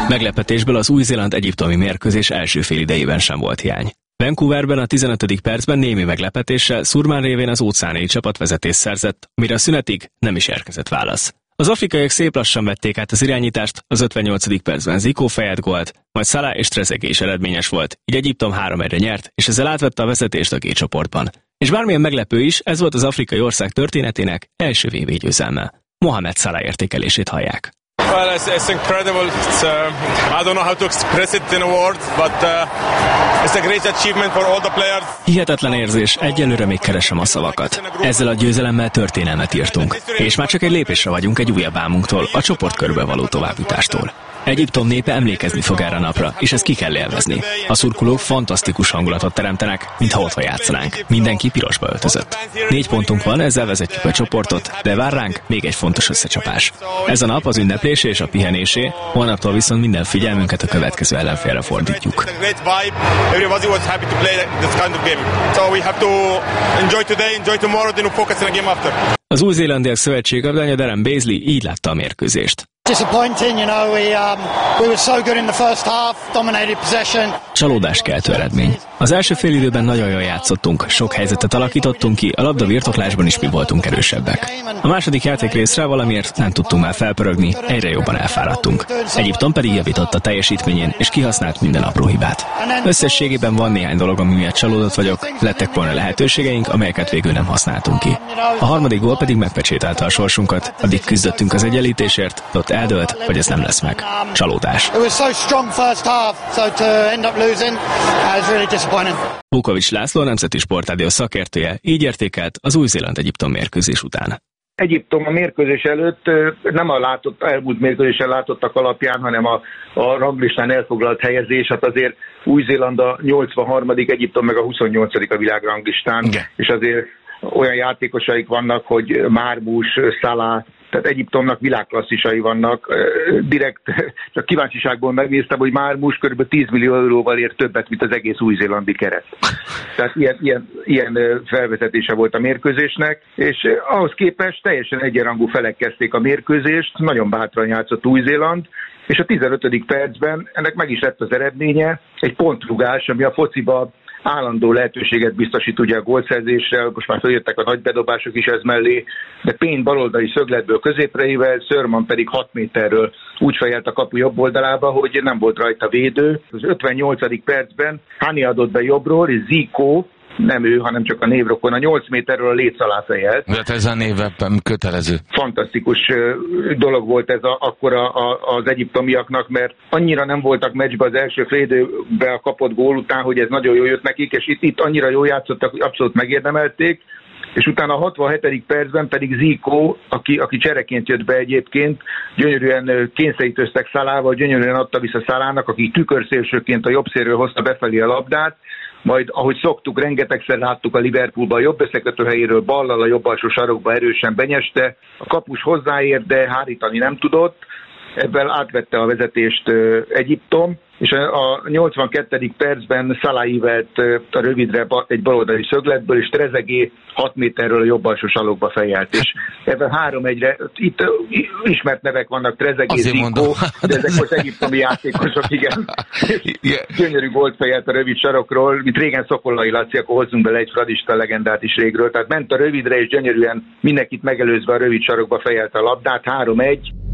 Meglepetésből az új-zéland-egyiptomi mérkőzés első félidejében sem volt hiány. Vancouverben a 15. percben némi meglepetéssel Szurmán révén az óceániai csapat vezetést szerzett, amire a szünetig nem is érkezett válasz. Az afrikaiak szép lassan vették át az irányítást, az 58. percben Zico fejelt gólt, majd Salah és Trezeguet is eredményes volt, így Egyiptom 3-1-re nyert, és ezzel átvette a vezetést a G csoportban. És bármilyen meglepő is, ez volt az afrikai ország történetének első VB győzelme. Mohamed Salah értékelését hallják. Well, it's incredible. I don't know how to express it in a word, but it's a great achievement for all the players. Hihetetlen érzés, egyelőre még keresem a szavakat. Ezzel a győzelemmel történelmet írtunk, és már csak egy lépésre vagyunk egy újabb álmunktól, a csoportkörbe való továbbjutástól. Egyiptom népe emlékezni fog erre a napra, és ezt ki kell élvezni. A szurkolók fantasztikus hangulatot teremtenek, mintha otthon játszanánk. Mindenki pirosba öltözött. 4 pontunk van, ezzel vezetjük a csoportot, de vár ránk még egy fontos összecsapás. Ez a nap az ünneplésé és a pihenésé, holnaptól viszont minden figyelmünket a következő ellenfélre fordítjuk. Az új-zélandiak szövetségkapitánya Darren Beasley így látta a mérkőzést. Csalódáskeltő eredmény. Az első félidőben nagyon jól játszottunk, sok helyzetet alakítottunk ki, a labda birtoklásban is mi voltunk erősebbek. A második játékrészre valamiért nem tudtunk már felpörögni, egyre jobban elfáradtunk. Egyiptom pedig javított a teljesítményén, és kihasznált minden apró hibát. Összességében van néhány dolog, ami miatt csalódott vagyok, lettek volna lehetőségeink, amelyeket végül nem használtunk ki. A harmadik gól pedig megpecsételte a sorsunkat, addig küzdöttünk az egyenlítésért, ott eldőlt, hogy ez nem lesz meg. Csalódás. Vukovics László, Nemzeti Sportrádió szakértője, így értékelt az Új-Zéland-Egyiptom mérkőzés után. Egyiptom a mérkőzés előtt nem a elmúlt mérkőzésen látottak alapján, hanem a ranglistán elfoglalt helyezés, hát azért Új-Zéland a 83., Egyiptom meg a 28. a világranglistán, és azért olyan játékosaik vannak, hogy Marmoush, Salah, tehát Egyiptomnak világklasszisai vannak. Direkt csak kíváncsiságból megnéztem, hogy Marmoush kb. 10 millió euróval ér többet, mint az egész új-zélandi keret. Tehát ilyen felvezetése volt a mérkőzésnek, és ahhoz képest teljesen egyenrangú felek kezdték a mérkőzést, nagyon bátran játszott Új-Zéland, és a 15. percben ennek meg is lett az eredménye, egy pontrugás, ami a fociba állandó lehetőséget biztosít ugye a gólszerzésre, most már följöttek a nagy bedobások is ez mellé, de Payne baloldali szögletből középreivel, Sörman pedig 6 méterről úgy fejelt a kapu jobb oldalába, hogy nem volt rajta védő. Az 58. percben Hani adott be jobbról, és Zico, nem ő, hanem csak a névrokon, a 8 méterről a léc alá fejelt. De ez a névben kötelező. Fantasztikus dolog volt ez akkor az egyiptomiaknak, mert annyira nem voltak meccsbe az első félidőben a kapott gól után, hogy ez nagyon jól jött nekik, és itt annyira jól játszottak, hogy abszolút megérdemelték, és utána a 67. percben pedig Zico, aki csereként jött be egyébként, gyönyörűen kényszerítőztek Salahval, gyönyörűen adta vissza Salahnak, aki tükörszélsőként a jobb szélről hozta befelé a labdát, majd, ahogy szoktuk, rengetegszer láttuk a Liverpoolban, a jobb összekötő helyéről ballal a jobb alsó sarokba erősen benyeste, a kapus hozzáért, de hárítani nem tudott, ebben átvette a vezetést Egyiptom, és a 82. percben Salah ívelt a rövidre egy baloldali szögletből, és Trezeguet 6 méterről a jobb alsó sarokba fejelt. És ebben 3-1-re, itt ismert nevek vannak, Trezeguet, Zico, de ezek most egyiptomi játékosok, igen. Gyönyörű gólt fejelt a rövid sarokról, mint régen Szokolai Laci, akkor hozzunk bele egy fradista legendát is régről. Tehát ment a rövidre, és gyönyörűen mindenkit megelőzve a rövid sarokba fejelte a labdát, 3-1.